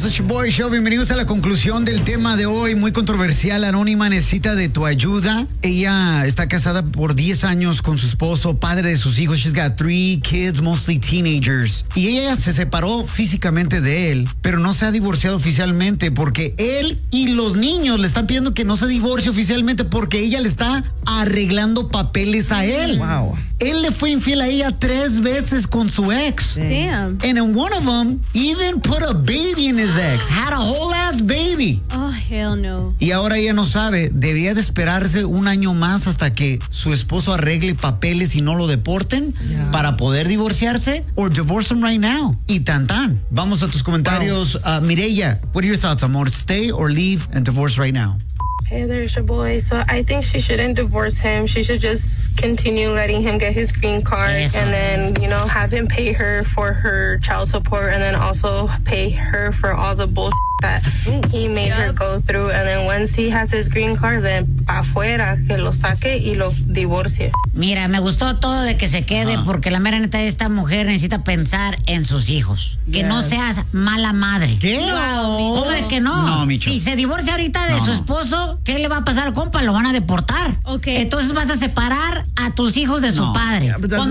Somos The Boy Show. Bienvenidos a la conclusión del tema de hoy. Muy controversial. Anónima necesita de tu ayuda. Ella está casada por 10 años con su esposo, padre de sus hijos. She's got 3 kids, mostly teenagers. Y ella se separó físicamente de él, pero no se ha divorciado oficialmente porque él y los niños le están pidiendo que no se divorcie oficialmente porque ella le está arreglando papeles a él. Wow. Él le fue infiel a ella 3 veces con su ex. Damn. And in one of them, even put a baby in his ex. Had a whole ass baby. Oh, hell no. Y ahora ella no sabe. Debería de esperarse un año más hasta que su esposo arregle papeles y no lo deporten para poder divorciarse. Or divorce him right now. Y tan tan. Vamos a tus comentarios. Mireya, what are your thoughts, amor? Stay or leave and divorce right now? Hey, there's your boy. So I think she shouldn't divorce him. She should just continue letting him get his green card and then, have him pay her for her child support and then also pay her for all the bullshit that he made her go through. And then once he has his green card, then afuera, que lo saque y lo divorcie. Mira, me gustó todo de que se quede porque la mera neta, esta mujer necesita pensar en sus hijos. Que no seas mala madre. ¿Qué? ¿Cómo de que no? No, Micho. Si se divorcia ahorita de su esposo, ¿qué le va a pasar al compa? Lo van a deportar. Ok. Entonces vas a separar a tus hijos de su padre. Yeah, but that's